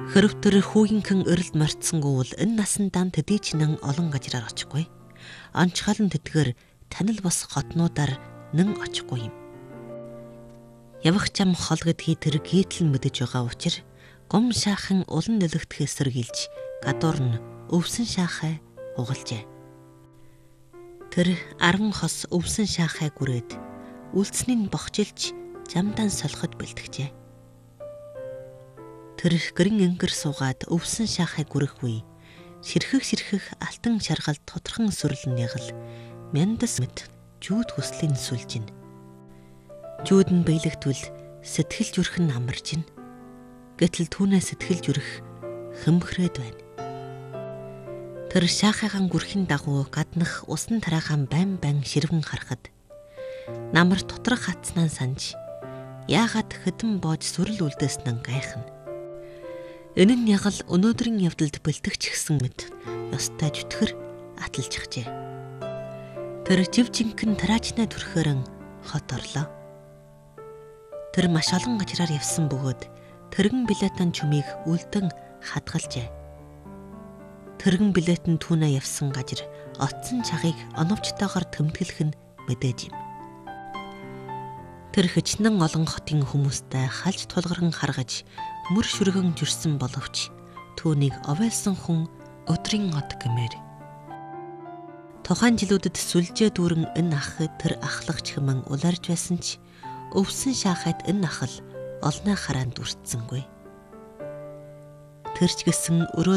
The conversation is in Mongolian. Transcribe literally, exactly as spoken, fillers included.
Хэрв тэр хүүгийнхэн өрөлд морцсонгүй бол энэ насандаа төдий чинэн олон газраар очихгүй. Онцгойлон тэдгээр танил бос хотнуудаар нэн очихгүй юм. Явах чам хол гэдгийг тэр гítэл мэдэж байгаа учраас гом шаахан улан нөлөгдөхөөс сэргийлж гадуур нь өвсөн шаахай угалжээ. Тэр арван хос өвсөн шаахай гүрээд үлдснийг бохжилж жамдан солиход бэлтгэжээ. Тэр гэрэн өнгөр суугаад өвсөн шаахай гүрэх үе ширхэх ширхэх алтан шаргалт тодорхон сүрлэн ягал мяндас мэт жүүд хүслийн сүлжин. Жүүд нь биелэгдвэл сэтгэл зүрхэн амарч ин. Гэтэл түүнээ сэтгэл зүрх хэмхрээд байна. Тэр шаахайгаан гүрхийн дагуу гаднах усан тараагаан байн байн ширвэн харахад намар тоторох хатснаа санж яагаад хэдэн боож сүрэл үлдээснэн гайхна. Энэ нь яг л өнөөдрийн явдалд бэлтгэж гисэн мэт ёстой зүтгэр аталжчихжээ. Тэр жив жинхэн тараачнаа түрхээрэн хот орлоо. Тэр маш олон газраар явсан бөгөөд тэргэн билетэн чүмийг үлдэн хадгалжээ. Тэргэн билетэн түүнээ явсан газар оцсон чагийг оновчтойгоор тэмдэглэх нь мэдээж юм. Тэр хичнээн олон хотын хүмүүстэй халж тулгархан харгаж мөр шүргэн жүрсэн боловч түүнийг овойлсон хүн өдрийн од гэмээр. Тухайн жилүүдэд сүлжээ дүүрэн энэ ах тэр ахлагч хэмээн уларж байсан ч өвсөн шаахайд энэ ах л олноо хараанд үрцсэнгүй. Тэр ч гэсэн өрөө